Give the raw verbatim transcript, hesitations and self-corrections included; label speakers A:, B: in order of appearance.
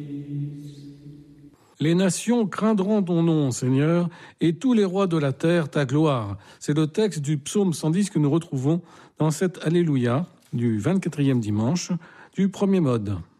A: Les nations craindront ton nom, Seigneur, et tous les rois de la terre ta gloire. C'est le texte du psaume cent dix que nous retrouvons dans cet Alléluia du vingt-quatrième dimanche du premier mode.